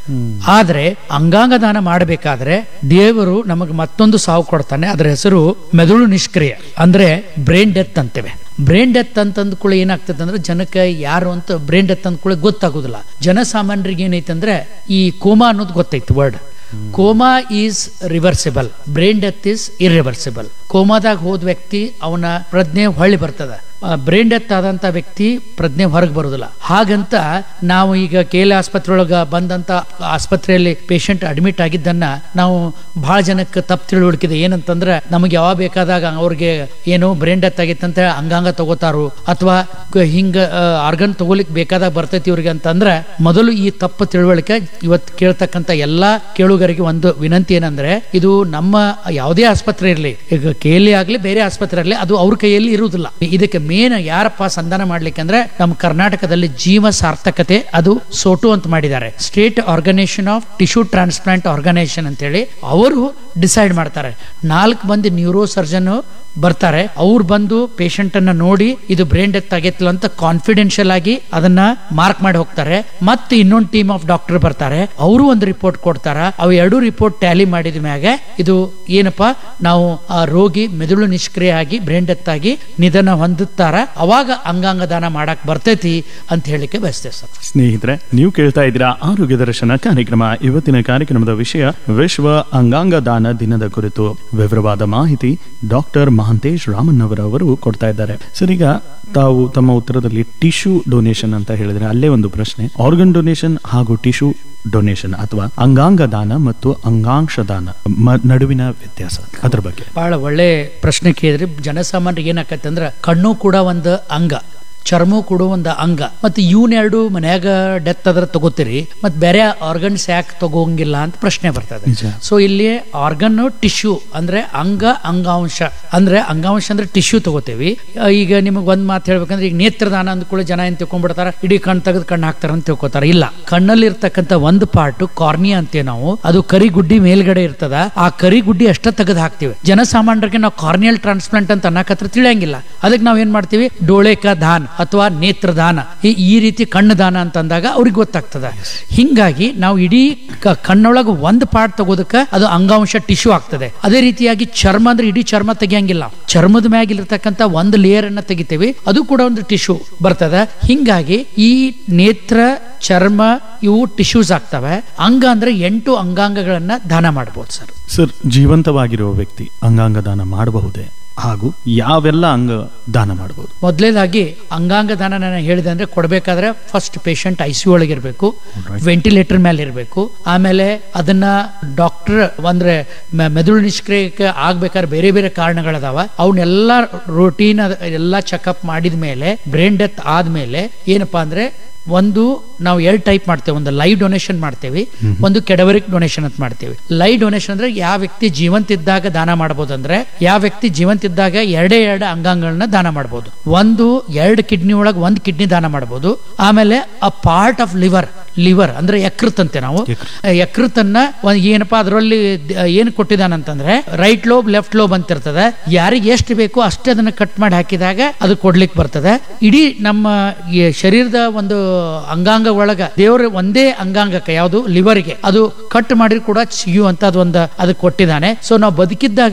ಆದ್ರೆ ಅಂಗಾಂಗ ದಾನ ಮಾಡಬೇಕಾದ್ರೆ ದೇವರು ನಮಗೆ ಮತ್ತೊಂದು ಸಾವು ಕೊಡ್ತಾನೆ. ಅದರ ಹೆಸರು ಮೆದುಳು ನಿಷ್ಕ್ರಿಯ, ಅಂದ್ರೆ ಬ್ರೈನ್ ಡೆತ್ ಅಂತೇವೆ. ಬ್ರೈನ್ ಡೆತ್ ಅಂತಂದ ಕೂಡ ಏನಾಗ್ತದೆ ಅಂದ್ರೆ ಜನಕ್ಕೆ ಯಾರು ಅಂತ ಬ್ರೈನ್ ಡೆತ್ ಅಂದ ಕೂಡ ಗೊತ್ತಾಗುದಿಲ್ಲ. ಜನಸಾಮಾನ್ಯರಿಗೆ ಏನೈತೆ ಅಂದ್ರೆ ಈ ಕೋಮಾ ಅನ್ನೋದು ಗೊತ್ತೈತಿ word. Coma is reversible, brain death is irreversible. ಕೋಮಾದಾಗ ಹೋದ ವ್ಯಕ್ತಿ ಅವನ ಪ್ರಜ್ಞೆ ಹೊಳ್ಳಿ ಬರ್ತದ. ಬ್ರೈನ್ ಡೆತ್ ಆದಂತ ವ್ಯಕ್ತಿ ಪ್ರಜ್ಞೆ ಹೊರಗೆ ಬರುದಿಲ್ಲ. ಹಾಗಂತ ನಾವು ಈಗ KL ಆಸ್ಪತ್ರೆ ಒಳಗ ಬಂದಂತ ಆಸ್ಪತ್ರೆಯಲ್ಲಿ ಪೇಷಂಟ್ ಅಡ್ಮಿಟ್ ಆಗಿದ್ದನ್ನ ನಾವು ಬಹಳ ಜನಕ್ಕೆ ತಪ್ಪು ತಿಳುವಳಿಕೆ ಏನಂತಂದ್ರೆ ನಮಗೆ ಯಾವ ಬೇಕಾದಾಗ ಅವ್ರಿಗೆ ಏನು ಬ್ರೈನ್ ಡೆತ್ ಆಗಿತ್ತಂತ ಅಂಗಾಂಗ ತಗೋತಾರು ಅಥವಾ ಹಿಂಗ ಆರ್ಗನ್ ತಗೋಲಿಕ್ ಬೇಕಾದಾಗ ಬರ್ತೈತಿ ಇವ್ರಿಗೆ ಅಂತಂದ್ರೆ ಮೊದಲು ಈ ತಪ್ಪು ತಿಳುವಳಿಕೆ ಇವತ್ತು ಕೇಳ್ತಕ್ಕಂತ ಎಲ್ಲಾ ಕೇಳುಗರಿಗೆ ಒಂದು ವಿನಂತಿ ಏನಂದ್ರೆ ಇದು ನಮ್ಮ ಯಾವುದೇ ಆಸ್ಪತ್ರೆ ಇರಲಿ, ಈಗ KL ಆಗ್ಲಿ ಬೇರೆ ಆಸ್ಪತ್ರೆ ಆಗ್ಲಿ, ಅದು ಅವ್ರ ಕೈಯಲ್ಲಿ ಇರುವುದಿಲ್ಲ. ಇದಕ್ಕೆ ಮೇನ್ ಯಾರಪ್ಪ ಸಂಧಾನ ಮಾಡ್ಲಿಕ್ಕೆ ಅಂದ್ರೆ ನಮ್ಮ ಕರ್ನಾಟಕದಲ್ಲಿ ಜೀವ ಸಾರ್ಥಕತೆ ಅದು ಸೋಟು ಅಂತ ಮಾಡಿದ್ದಾರೆ. State organisation of tissue transplant organisation ಅಂತ ಹೇಳಿ ಅವರು ಡಿಸೈಡ್ ಮಾಡ್ತಾರೆ. 4 ಮಂದಿ ನ್ಯೂರೋ ಸರ್ಜನ್ ಬರ್ತಾರೆ. ಅವ್ರು ಬಂದು ಪೇಷಂಟ್ ಅನ್ನ ನೋಡಿ ಇದು ಬ್ರೈನ್ ಡೆತ್ ಆಗೈತಿಲ್ಲ ಅಂತ ಕಾನ್ಫಿಡೆನ್ಶಿಯಲ್ ಆಗಿ ಅದನ್ನ ಮಾರ್ಕ್ ಮಾಡಿ ಹೋಗ್ತಾರೆ. ಮತ್ತೆ ಇನ್ನೊಂದು ಟೀಮ್ ಆಫ್ ಡಾಕ್ಟರ್ ಬರ್ತಾರೆ, ಅವರು ಒಂದು ರಿಪೋರ್ಟ್ ಕೊಡ್ತಾರ. ಅವು 2 ರಿಪೋರ್ಟ್ ಟ್ಯಾಲಿ ಮಾಡಿದ ಮ್ಯಾಗ ಇದು ಏನಪ್ಪಾ ನಾವು ಆ ರೋಗಿ ಮೆದುಳು ನಿಷ್ಕ್ರಿಯ ಆಗಿ ಬ್ರೈನ್ ಡೆತ್ ಆಗಿ ನಿಧನ ಹೊಂದುತ್ತಾರ, ಅವಾಗ ಅಂಗಾಂಗ ದಾನ ಮಾಡಕ್ ಬರ್ತೈತಿ ಅಂತ ಹೇಳಿಕೆ ಬಯಸ್ತೇವೆ ಸರ್. ಸ್ನೇಹಿತರೆ, ನೀವು ಕೇಳ್ತಾ ಇದ್ದೀರಾ ಆರೋಗ್ಯ ದರ್ಶನ ಕಾರ್ಯಕ್ರಮ. ಇವತ್ತಿನ ಕಾರ್ಯಕ್ರಮದ ವಿಷಯ ವಿಶ್ವ ಅಂಗಾಂಗ ದಾನ ದಿನದ ಕುರಿತು ವಿವರವಾದ ಮಾಹಿತಿ ಡಾಕ್ಟರ್ ಮಹಾಂತೇಶ್ ರಾಮನ್ ಅವರು ಕೊಡ್ತಾ ಇದ್ದಾರೆ. ಸರ್, ಈಗ ತಾವು ತಮ್ಮ ಉತ್ತರದಲ್ಲಿ ಟಿಶ್ಯೂ ಡೊನೇಷನ್ ಅಂತ ಹೇಳಿದ್ರೆ ಅಲ್ಲೇ ಒಂದು ಪ್ರಶ್ನೆ, ಆರ್ಗನ್ ಡೊನೇಷನ್ ಹಾಗೂ ಟಿಶ್ಯೂ ಡೊನೇಷನ್ ಅಥವಾ ಅಂಗಾಂಗ ದಾನ ಮತ್ತು ಅಂಗಾಂಶ ದಾನ ನಡುವಿನ ವ್ಯತ್ಯಾಸ, ಅದ್ರ ಬಗ್ಗೆ ಬಹಳ ಒಳ್ಳೆ ಪ್ರಶ್ನೆ ಕೇಳಿದ್ರಿ. ಜನಸಾಮಾನ್ಯರಿಗೆ ಏನಾಕತ್ತೆ ಅಂದ್ರೆ ಕಣ್ಣು ಕೂಡ ಒಂದು ಅಂಗ, ಚರ್ಮ ಕೂಡ ಒಂದು ಅಂಗ, ಮತ್ತೆ ಇವನ್ನೆರಡು ಮನ್ಯಾಗ ಡೆತ್ ಆದ್ರೆ ತಗೋತೀರಿ ಮತ್ತೆ ಬೇರೆ ಆರ್ಗನ್ಸ್ ಯಾಕೆ ತಗೋಂಗಿಲ್ಲ ಅಂತ ಪ್ರಶ್ನೆ ಬರ್ತದೆ. ಸೊ ಇಲ್ಲಿ ಆರ್ಗನ್ ಟಿಶ್ಯೂ ಅಂದ್ರೆ ಅಂಗಾಂಶ ಅಂದ್ರೆ ಟಿಶ್ಯೂ ತಗೋತೇವಿ. ಈಗ ನಿಮಗ್ ಒಂದ್ ಮಾತು ಹೇಳ್ಬೇಕಂದ್ರೆ ಈಗ ನೇತ್ರದಾನ ಅಂದ್ಕೊಳ್ಳಿ ಜನ ಏನ್ ತಿಳ್ಕೊಂಡ್ಬಿಡ್ತಾರ, ಇಡೀ ಕಣ್ ತೆಗೆದು ಕಣ್ಣು ಹಾಕ್ತಾರ ಅಂತ ತಿಳ್ಕೊತಾರ. ಇಲ್ಲ, ಕಣ್ಣಲ್ಲಿ ಇರ್ತಕ್ಕಂಥ ಒಂದು ಪಾರ್ಟ್ ಕಾರ್ನಿಯಾ ಅಂತೀವಿ ನಾವು, ಅದು ಕರಿಗುಡ್ಡಿ ಮೇಲ್ಗಡೆ ಇರ್ತದ. ಆ ಕರಿಗುಡ್ಡಿ ಅಷ್ಟ ತೆಗೆದು ಹಾಕ್ತಿವಿ. ಜನಸಾಮಾನ್ಯರಿಗೆ ನಾವು ಕಾರ್ನಿಯಲ್ ಟ್ರಾನ್ಸ್ಪ್ಲಾಂಟ್ ಅಂತ ಅನ್ನಕತ್ರ ತಿಳಿಯಂಗಿಲ್ಲ. ಅದಕ್ಕೆ ನಾವ್ ಏನ್ ಮಾಡ್ತೀವಿ, ಡೋಳೆಕ ದಾನ ಅಥವಾ ನೇತ್ರದಾನ, ಈ ರೀತಿ ಕಣ್ಣು ದಾನ ಅಂತಂದಾಗ ಅವ್ರಿಗೆ ಗೊತ್ತಾಗ್ತದ. ಹಿಂಗಾಗಿ ನಾವು ಇಡೀ ಕಣ್ಣೊಳಗೆ ಒಂದು ಪಾರ್ಟ್ ತಗೋದಕ್ಕ ಅದು ಅಂಗಾಂಶ ಟಿಶ್ಯೂ ಆಗ್ತದೆ. ಅದೇ ರೀತಿಯಾಗಿ ಚರ್ಮ ಅಂದ್ರೆ ಇಡೀ ಚರ್ಮ ತೆಗಿಯಂಗಿಲ್ಲ, ಚರ್ಮದ ಮ್ಯಾಗಿರ್ತಕ್ಕಂಥ ಒಂದು ಲೇಯರ್ ಅನ್ನ ತೆಗಿತೇವೆ, ಅದು ಕೂಡ ಒಂದು ಟಿಶ್ಯೂ ಬರ್ತದ. ಹಿಂಗಾಗಿ ಈ ನೇತ್ರ ಚರ್ಮ ಇವು ಟಿಶ್ಯೂಸ್ ಆಗ್ತವೆ. ಅಂಗ ಅಂದ್ರೆ 8 ಅಂಗಾಂಗಗಳನ್ನ ದಾನ ಮಾಡಬಹುದು ಸರ್. ಸರ್, ಜೀವಂತವಾಗಿರುವ ವ್ಯಕ್ತಿ ಅಂಗಾಂಗ ದಾನ ಮಾಡಬಹುದೇ ಹಾಗೂ ಯಾವೆಲ್ಲ ಅಂಗ ದಾನ ಮಾಡಬಹುದು? ಮೊದಲೇದಾಗಿ ಅಂಗಾಂಗ ದಾನ ನಾನು ಹೇಳಿದೆ ಅಂದ್ರೆ ಕೊಡ್ಬೇಕಾದ್ರೆ ಫಸ್ಟ್ ಪೇಷಂಟ್ ICU ಒಳಗೆ ಇರಬೇಕು, ವೆಂಟಿಲೇಟರ್ ಮೇಲೆ ಇರಬೇಕು. ಆಮೇಲೆ ಅದನ್ನ ಡಾಕ್ಟರ್ ಅಂದ್ರೆ ಮೆದುಳು ನಿಷ್ಕ್ರಿಯಕ್ಕೆ ಆಗ್ಬೇಕಾದ್ರೆ ಬೇರೆ ಬೇರೆ ಕಾರಣಗಳದಾವ, ಅವನ್ನೆಲ್ಲ ರೂಟೀನ್ ಎಲ್ಲ ಚೆಕ್ಅಪ್ ಮಾಡಿದ ಮೇಲೆ ಬ್ರೈನ್ ಡೆತ್ ಆದ್ಮೇಲೆ ಏನಪ್ಪಾ ಅಂದ್ರೆ ಒಂದು ನಾವು 2 ಟೈಪ್ ಮಾಡ್ತೇವೆ. ಒಂದು ಲೈವ್ ಡೊನೇಷನ್ ಮಾಡ್ತೇವೆ, ಒಂದು ಕೆಡವರಿಕ್ ಡೊನೇಷನ್ ಅಂತ ಮಾಡ್ತೇವೆ. ಲೈವ್ ಡೊನೇಷನ್ ಅಂದ್ರೆ ಯಾವ ವ್ಯಕ್ತಿ ಜೀವಂತ ಇದ್ದಾಗ ದಾನ ಮಾಡಬಹುದು ಅಂದ್ರೆ ಯಾವ ವ್ಯಕ್ತಿ ಜೀವಂತ ಇದ್ದಾಗ 2 ಅಂಗಾಂಗಗಳನ್ನ ದಾನ ಮಾಡಬಹುದು. ಒಂದು 2 ಕಿಡ್ನಿ ಒಳಗೆ 1 ಕಿಡ್ನಿ ದಾನ ಮಾಡಬಹುದು. ಆಮೇಲೆ ಅ ಪಾರ್ಟ್ ಆಫ್ ಲಿವರ್ ಅಂದ್ರೆ ಯಕೃತ್ ಅಂತೆ ನಾವು, ಯಕೃತನ್ನ ಏನಪ್ಪಾ ಅದರಲ್ಲಿ ಏನ್ ಕೊಟ್ಟಿದಾನಂತಂದ್ರೆ ರೈಟ್ ಲೋಬ್ ಲೆಫ್ಟ್ ಲೋಬ್ ಅಂತ ಇರ್ತದೆ. ಯಾರಿಗೆ ಎಷ್ಟು ಬೇಕು ಅಷ್ಟೇ ಅದನ್ನ ಕಟ್ ಮಾಡಿ ಹಾಕಿದಾಗ ಅದು ಕೊಡ್ಲಿಕ್ಕೆ ಬರ್ತದೆ. ಇಡೀ ನಮ್ಮ ಶರೀರದ ಒಂದು ಅಂಗಾಂಗ ಒಳಗ ದೇವರು ಒಂದೇ ಅಂಗಾಂಗಕ್ಕೆ ಯಾವುದು ಲಿವರ್ಗೆ ಅದು ಕಟ್ ಮಾಡಿ ಕೂಡ ಸಿಗುವಂತ ಅದಕ್ಕೆ ಕೊಟ್ಟಿದ್ದಾನೆ. ಸೊ ನಾವು ಬದುಕಿದ್ದಾಗ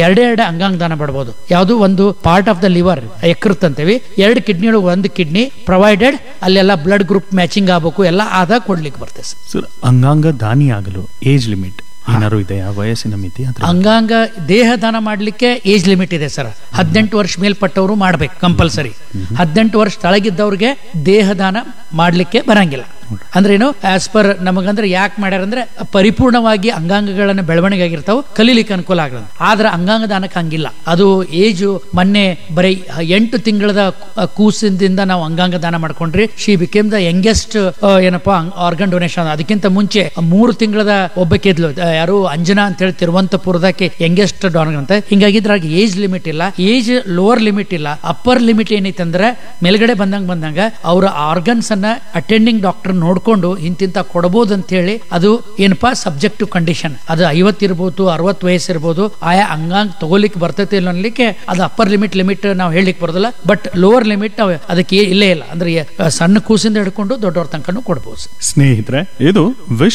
2 ಅಂಗಾಂಗ ದಾನ ಮಾಡಬಹುದು. ಯಾವುದು ಒಂದು ಪಾರ್ಟ್ ಆಫ್ ದ ಲಿವರ್ ಯಕೃತ್ ಅಂತೇವಿ, 2 ಕಿಡ್ನಿ ಒಳಗೆ 1 ಕಿಡ್ನಿ ಪ್ರೊವೈಡೆಡ್ ಅಲ್ಲೆಲ್ಲ ಬ್ಲಡ್ ಗ್ರೂಪ್ ಮ್ಯಾಚಿಂಗ್ ಆಗಬೇಕು, ಎಲ್ಲ ಆದಾಗ ಕೊಡ್ಲಿಕ್ಕೆ ಬರ್ತದೆ ಸರ್. ಅಂಗಾಂಗ ದಾನಿ ಆಗಲು ಏಜ್ ಲಿಮಿಟ್ ಏನಾರು ಇದೆಯಾ, ವಯಸ್ಸಿನ ಮಿತಿ? ಅಂಗಾಂಗ ದೇಹ ದಾನ ಮಾಡ್ಲಿಕ್ಕೆ ಏಜ್ ಲಿಮಿಟ್ ಇದೆ ಸರ್. 18 ವರ್ಷ ಮೇಲ್ಪಟ್ಟವರು ಮಾಡ್ಬೇಕು ಕಂಪಲ್ಸರಿ. 18 ವರ್ಷ ತಳಗಿದ್ದವ್ರಿಗೆ ದೇಹ ದಾನ ಮಾಡ್ಲಿಕ್ಕೆ ಬರಂಗಿಲ್ಲ. ಅಂದ್ರೆ ಏನು, ಆಸ್ ಪರ್ ನಮಗಂದ್ರೆ ಯಾಕೆ ಮಾಡ್ಯಾರ ಅಂದ್ರೆ ಪರಿಪೂರ್ಣವಾಗಿ ಅಂಗಾಂಗಗಳನ್ನ ಬೆಳವಣಿಗೆ ಆಗಿರ್ತಾವ, ಕಲೀಲಿಕ್ಕೆ ಅನುಕೂಲ ಆಗಲ್ಲ. ಆದ್ರೆ ಅಂಗಾಂಗ ದಾನಕ್ಕೆ ಹಂಗಿಲ್ಲ. ಅದು ಏಜು ಮೊನ್ನೆ ಬರೀ 8 ತಿಂಗಳದ ಕೂಸಿಂದ ನಾವು ಅಂಗಾಂಗ ದಾನ ಮಾಡ್ಕೊಂಡ್ರಿ. ಶಿ ಬಿಕೇಮ್ ದ ಯಂಗೆಸ್ಟ್ ಏನಪ್ಪಾ ಆರ್ಗನ್ ಡೊನೇಷನ್. ಅದಕ್ಕಿಂತ ಮುಂಚೆ 3 ತಿಂಗಳದ ಒಬ್ಬಕ್ಕಿದ್ಲು, ಯಾರು ಅಂಜನಾ ಅಂತ ಹೇಳಿ ತಿರುವಂತಪುರದಕ್ಕೆ ಯಂಗೆಸ್ಟ್ ಡಾನರ್ ಅಂತ. ಹಿಂಗಾಗಿ ಇದ್ರಾಗ ಏಜ್ ಲಿಮಿಟ್ ಇಲ್ಲ, ಏಜ್ ಲೋವರ್ ಲಿಮಿಟ್ ಇಲ್ಲ. ಅಪ್ಪರ್ ಲಿಮಿಟ್ ಏನೈತೆ ಅಂದ್ರೆ ಮೇಲ್ಗಡೆ ಬಂದಂಗ ಅವರ ಆರ್ಗನ್ಸ್ ಅನ್ನ ಅಟೆಂಡಿಂಗ್ ಡಾಕ್ಟರ್ ನೋಡ್ಕೊಂಡು ಇಂತಿಂತ ಕೊಡಬಹುದು ಅಂತ ಹೇಳಿ ಅದು ಏನಪ್ಪಾ ಸಬ್ಜೆಕ್ಟಿವ್ ಕಂಡೀಷನ್. ಅದು 50 ಇರ್ಬೋದು, 60 ವಯಸ್ಸು ಇರ್ಬೋದು, ಆಯಾ ಅಂಗಾಂಗ ತಗೋಲಿಕ್ಕೆ ಬರ್ತೈತೆ ಇಲ್ಲ ಅನ್ಲಿಕ್ಕೆ ಅದು ಅಪ್ಪರ್ ಲಿಮಿಟ್ ನಾವು ಹೇಳಲಿಕ್ಕೆ ಬರೋದಿಲ್ಲ. ಬಟ್ ಲೋವರ್ ಲಿಮಿಟ್ ಅದಕ್ಕೆ ಇಲ್ಲೇ ಇಲ್ಲ. ಅಂದ್ರೆ ಸಣ್ಣ ಕೂಸಿಂದ ಹಿಡ್ಕೊಂಡು ದೊಡ್ಡವ್ರ ತನಕನೂ ಕೊಡಬಹುದು. ಸ್ನೇಹಿತರೆ, ಇದು